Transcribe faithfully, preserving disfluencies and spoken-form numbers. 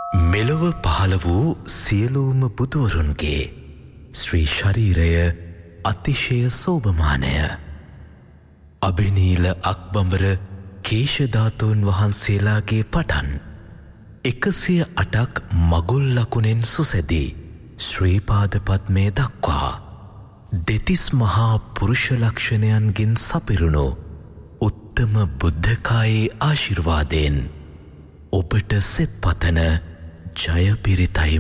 මෙලොව පහළ වූ සියලුම බුදුවරුන්ගේ ශ්‍රී ශරීරය අතිශය සෝභමානය. අභිනීල අක්බඹර කේශධාතුන් වහන්සේලාගේ පටන් එකසිය අටක් මගුල් ලකුණෙන් සුසැදී ශ්‍රීපාද පද්මය දක්වා දෙතිස් මහා පුරුෂ ලක්ෂණයන්ගෙන් සපිරුණු උත්තම බුද්ධකායේ ආශිර්වාදයෙන් ඔබට සෙත් පතන ජය පිරිතයි